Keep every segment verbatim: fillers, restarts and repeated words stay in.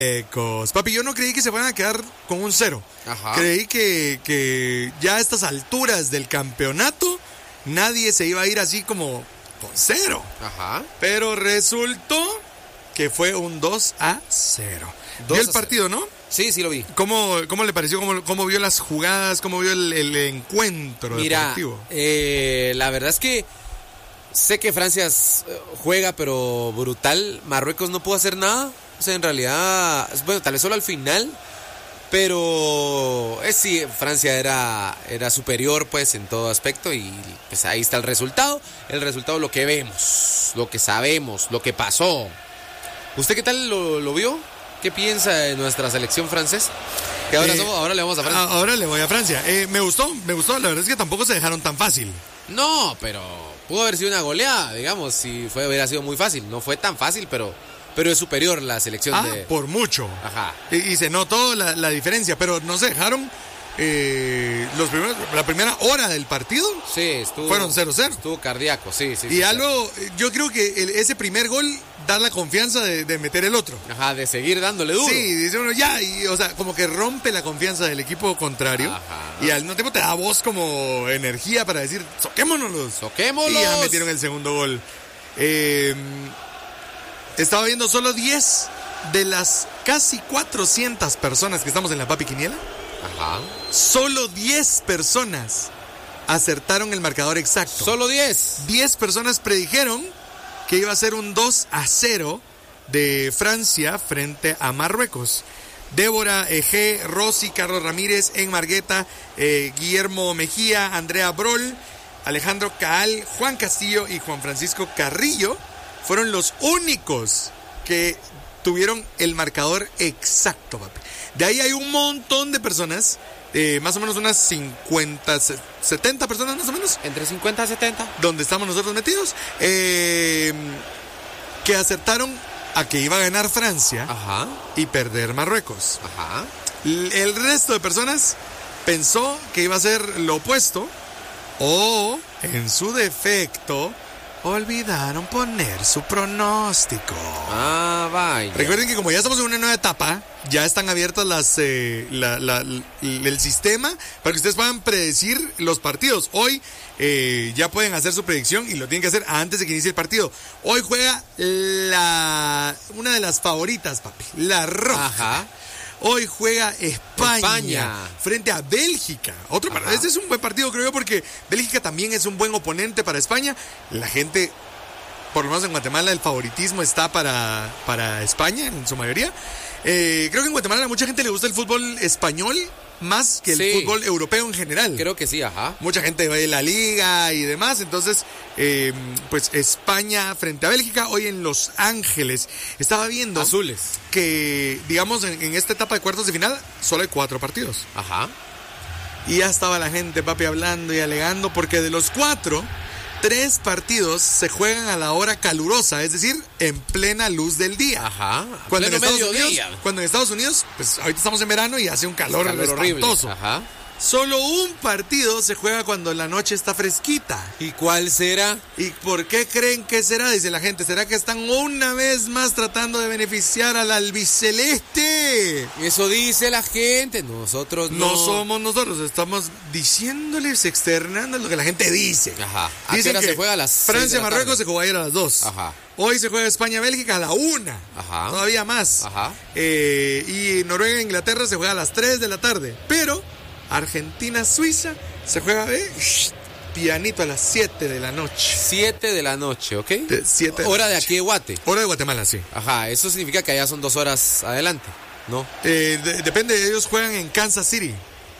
Marruecos. Papi, yo no creí que se fueran a quedar con un cero. Ajá. Creí que, que ya a estas alturas del campeonato nadie se iba a ir así como con cero. Ajá. Pero resultó que fue un dos a cero. ¿Vio el partido, no? Sí, sí lo vi. ¿Cómo, cómo le pareció? ¿Cómo, cómo vio las jugadas? ¿Cómo vio el, el encuentro Mira, deportivo? Eh, la verdad es que sé que Francia juega, pero brutal. Marruecos no pudo hacer nada. O sea, en realidad, bueno, tal vez solo al final. Pero eh, sí, Francia era, era superior pues en todo aspecto y pues ahí está el resultado. El resultado lo que vemos, lo que sabemos, lo que pasó. ¿Usted qué tal lo, lo vio? ¿Qué piensa de nuestra selección francesa? Que ahora, Eh, somos, ahora le vamos a Francia. Ahora le voy a Francia. Eh, me gustó, me gustó. La verdad es que tampoco se dejaron tan fácil. No, pero pudo haber sido una goleada, digamos, si fue, hubiera sido muy fácil. No fue tan fácil, pero, pero es superior la selección Ah, de... por mucho. Ajá. Y, y se notó la, la diferencia, pero no se dejaron. Eh, los primeros, la primera hora del partido Sí, estuvo... fueron cero cero. Estuvo cardíaco, sí, sí. Y sí, algo, yo creo que el- ese primer gol da la confianza de, de meter el otro. Ajá, de seguir dándole duro. Sí, dice uno ya, y, o sea, como que rompe la confianza del equipo contrario. Ajá. Y al mismo tiempo te da voz como energía para decir, soquémonos. ¡Soquémonos! Y ya metieron el segundo gol. Eh, estaba viendo solo diez de las casi cuatrocientas personas que estamos en la Papi Quiniela. Ajá. Solo diez personas acertaron el marcador exacto. Solo diez. diez personas predijeron que iba a ser un dos a cero de Francia frente a Marruecos. Débora Ege, Rosy, Carlos Ramírez, En Margueta, eh, Guillermo Mejía, Andrea Brol, Alejandro Caal, Juan Castillo y Juan Francisco Carrillo fueron los únicos que tuvieron el marcador exacto, papi. De ahí hay un montón de personas, eh, más o menos unas cincuenta, setenta personas más o menos, Entre cincuenta y setenta. donde estamos nosotros metidos, eh, que acertaron a que iba a ganar Francia Ajá. y perder Marruecos. Ajá. L- El resto de personas pensó que iba a ser lo opuesto o, en su defecto, olvidaron poner su pronóstico. Ah, vaya. Recuerden que como ya estamos en una nueva etapa, ya están abiertas las eh, la- la- l- el sistema para que ustedes puedan predecir los partidos. Hoy eh, ya pueden hacer su predicción y lo tienen que hacer antes de que inicie el partido. Hoy juega la una de las favoritas, papi, la roja. Ajá. Hoy juega España, España. frente a Bélgica. Otro Ajá. par- Este es un buen partido, creo yo, porque Bélgica también es un buen oponente para España. La gente, por lo menos en Guatemala, el favoritismo está para, para España, en su mayoría. Eh, creo que en Guatemala a mucha gente le gusta el fútbol español más que el Sí. fútbol europeo en general. Creo que sí, ajá. Mucha gente ve la liga y demás. Entonces, eh, pues España frente a Bélgica, hoy en Los Ángeles. Estaba viendo Azules. que, digamos, en, en esta etapa de cuartos de final, solo hay cuatro partidos. Ajá. Y ya estaba la gente, papi, hablando y alegando, porque de los cuatro, tres partidos se juegan a la hora calurosa, es decir, en plena luz del día. Ajá. Cuando en, Pleno Estados mediodía. Unidos, cuando en Estados Unidos, pues ahorita estamos en verano y hace un calor, Calor horrible. espantoso. Ajá. Solo un partido se juega cuando la noche está fresquita. ¿Y cuál será? ¿Y por qué creen que será? Dice la gente. ¿Será que están una vez más tratando de beneficiar al albiceleste? Eso dice la gente, nosotros no. No somos nosotros, estamos diciéndoles, externando lo que la gente dice. Ajá. ¿A qué Dicen hora que se juega? A las seis de Francia, la Marruecos tarde. se juega ayer a las dos. Ajá. Hoy se juega España, Bélgica a la una. Ajá. Todavía más. Ajá. Eh, y Noruega, Inglaterra se juega a las tres de la tarde. Pero Argentina, Suiza se juega de shh, pianito a las siete de la noche. siete de la noche, ¿ok? De siete de Hora la de noche. aquí de Guate. Hora de Guatemala, sí. Ajá, eso significa que allá son dos horas adelante, ¿no? Eh, de- depende, ellos juegan en Kansas City.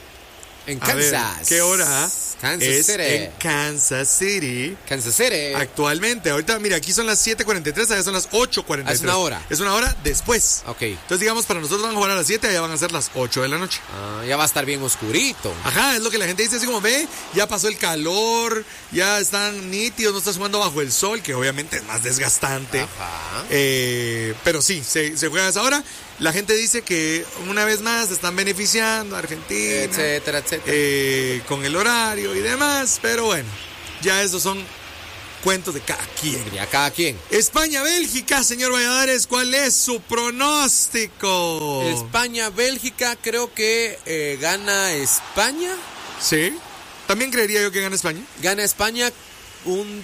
En A ver, Kansas. ¿qué hora? Kansas es City. en Kansas City. Kansas City. Actualmente, ahorita, mira, aquí son las siete cuarenta y tres, allá son las ocho cuarenta y tres. Es una hora. Es una hora después. Ok. Entonces, digamos, para nosotros van a jugar a las siete, allá van a ser las ocho de la noche. Ah, ya va a estar bien oscurito. Ajá, es lo que la gente dice, así como ve, ya pasó el calor, ya están nítidos, no estás jugando bajo el sol, que obviamente es más desgastante. Ajá. Eh, pero sí, se, se juega a esa hora. La gente dice que una vez más se están beneficiando a Argentina, Etcétera, etcétera. eh, con el horario y demás, pero bueno, ya esos son cuentos de cada quien. A cada quien. España-Bélgica, señor Valladares, ¿cuál es su pronóstico? España-Bélgica, creo que eh, gana España. Sí, también creería yo que gana España. Gana España un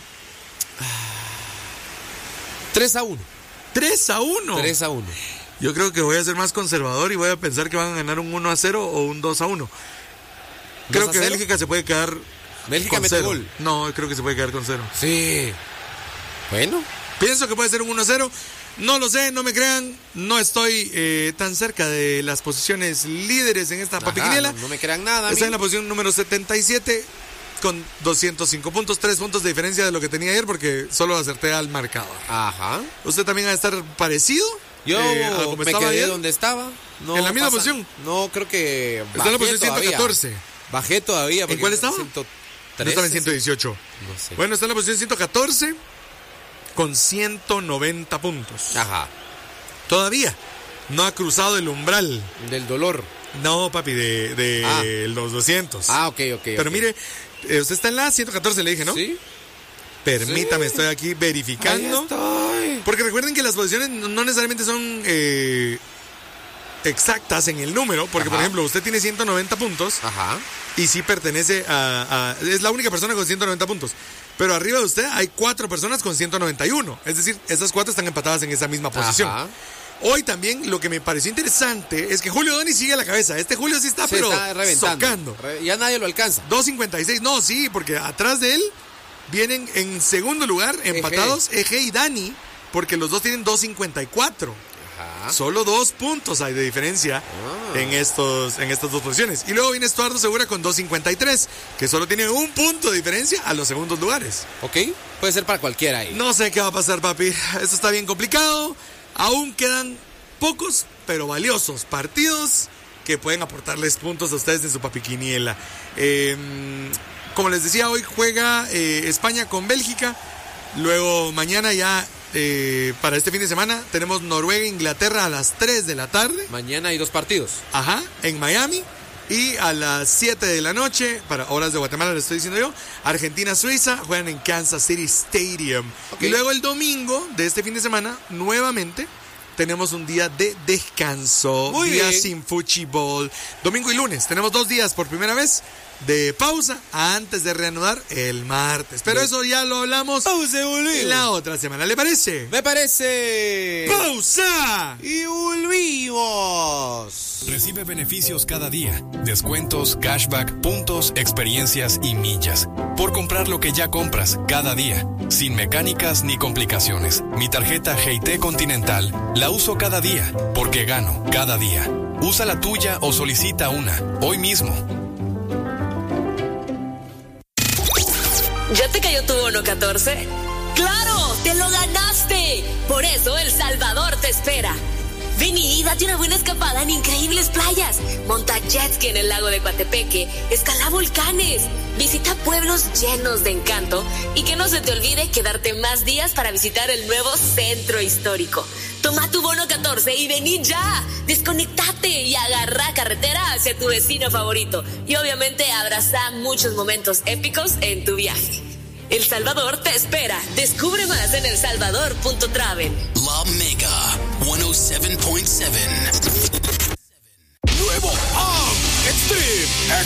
tres a uno. tres a uno. tres a uno. Yo creo que voy a ser más conservador y voy a pensar que van a ganar un uno a cero o un dos a uno. Creo que Bélgica se puede quedar Bélgica con mete cero. gol. No, creo que se puede quedar con cero. Sí. Bueno. Pienso que puede ser un uno a cero. No lo sé, no me crean. No estoy eh, tan cerca de las posiciones líderes en esta papiquiniela. No, no me crean nada. Está en la posición número setenta y siete con doscientos cinco puntos, tres puntos de diferencia de lo que tenía ayer porque solo acerté al marcador. Ajá. ¿Usted también va a estar parecido? Yo eh, me quedé ayer donde estaba. No ¿En la misma pasa, posición? No, creo que está en la posición ciento catorce. Bajé todavía. ¿En cuál estaba? ciento trece, no estaba en ciento dieciocho. No sé. Bueno, está en la posición ciento catorce con ciento noventa puntos. Ajá. Todavía no ha cruzado el umbral. Del dolor. No, papi, de, de ah. los doscientos. Ah, ok, ok. Pero okay. mire, eh, usted está en la ciento catorce, le dije, ¿no? Sí. Permítame, sí. estoy aquí verificando. Ahí estoy. Porque recuerden que las posiciones no necesariamente son eh, exactas en el número. Porque, Ajá. por ejemplo, usted tiene ciento noventa puntos. Ajá. Y sí pertenece a, a... Es la única persona con ciento noventa puntos. Pero arriba de usted hay cuatro personas con ciento noventa y uno. Es decir, esas cuatro están empatadas en esa misma posición. Ajá. Hoy también lo que me pareció interesante es que Julio Doni sigue a la cabeza. Este Julio sí está, sí, pero está reventando. Socando. Re, ya nadie lo alcanza. dos cincuenta y seis. No, sí, porque atrás de él vienen en segundo lugar empatados E G y Dani, porque los dos tienen dos cincuenta y cuatro. Ajá. Solo dos puntos hay de diferencia ah. en, estos, en estas dos posiciones. Y luego viene Estuardo Segura con dos cincuenta y tres, que solo tiene un punto de diferencia a los segundos lugares. Ok, puede ser para cualquiera ahí. No sé qué va a pasar, papi. Esto está bien complicado. Aún quedan pocos, pero valiosos partidos que pueden aportarles puntos a ustedes en su papiquiniela. Eh, como les decía, hoy juega eh, España con Bélgica. Luego mañana ya, eh, para este fin de semana, tenemos Noruega-Inglaterra a las tres de la tarde. Mañana hay dos partidos. Ajá, en Miami. Y a las siete de la noche, para horas de Guatemala, le estoy diciendo yo, Argentina-Suiza juegan en Kansas City Stadium. Okay. Y luego el domingo de este fin de semana, nuevamente, tenemos un día de descanso. Muy día bien. sin fútbol. Domingo y lunes, tenemos dos días por primera vez de pausa antes de reanudar el martes. Pero eso ya lo hablamos pausa y la otra semana. ¿Le parece? Me parece. ¡Pausa! Y volvimos. Recibe beneficios cada día, descuentos, cashback, puntos, experiencias y millas. Por comprar lo que ya compras cada día, sin mecánicas ni complicaciones. Mi tarjeta G I T Continental la uso cada día, porque gano cada día. Usa la tuya o solicita una, hoy mismo. ¿Ya te cayó tu bono catorce? ¡Claro! ¡Te lo ganaste! Por eso El Salvador te espera. Ven y date una buena escapada en increíbles playas. Monta jet ski en el lago de Coatepeque. Escala volcanes. Visita pueblos llenos de encanto. Y que no se te olvide quedarte más días para visitar el nuevo centro histórico. Toma tu bono catorce y vení ya. Desconectate y agarra carretera hacia tu destino favorito. Y obviamente abraza muchos momentos épicos en tu viaje. El Salvador te espera. Descubre más en el salvador punto travel. La Mega ciento siete punto siete. Nuevo Pump Extreme